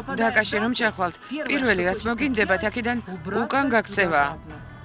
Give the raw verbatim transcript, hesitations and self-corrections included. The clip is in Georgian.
დაკაში რომ ჩახვალთ. პირველი რაც მოგინდებათ აქედან უკან გაქცევა.